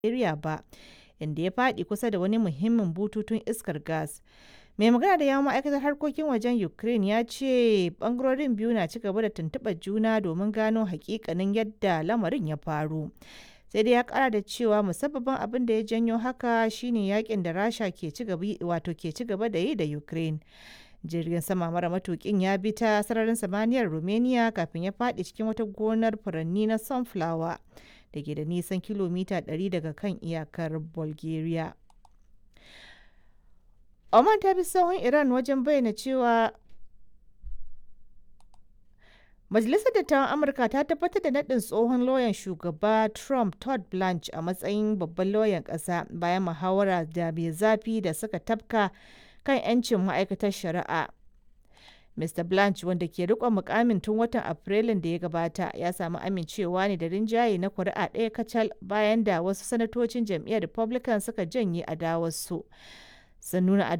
Najeriya ba, inda ya faɗi kusa da wani muhimmin bututun iskar gas. Mai magana da yawun ma'aikatar harkokin wajen Ukraine ya ce ɓangarorin biyu na ci gaba da tuntuɓar juna domin gano hakikanin yadda lamarin ya faru. Sai dai ya kara da cewa musabbabin abin da ya janyo haka shine yakin da Rasha ke ci gaba da yi da Ukraine. Jirgin sama mara matukin ya bi ta sararin samaniyar Romania kafin ya faɗi cikin wata gonar furanni na sunflower da ke da nisan kilomita 100 daga kan iyakar Bulgaria. Oman ta bi sahun Iran wajen bayyana cewa Majalisar Dattawan Amurka ta tabbatar da naɗin tsohon lauyan shugaba Trump Todd Blanche a matsayin babban lauyan ƙasa bayan muhawara da mai zafi da suka tafka kan 'yancin ma'aikatar shari'a. Mr. Blanche, wanda ke riƙon mukamin tun watan Afrilun da ya gabata, ya samu amincewa ne da rinjaye na kuri'a ɗaya kacal bayan da wasu sanatocin jam'iyyar Republican suka janye adawarsu. Sun nuna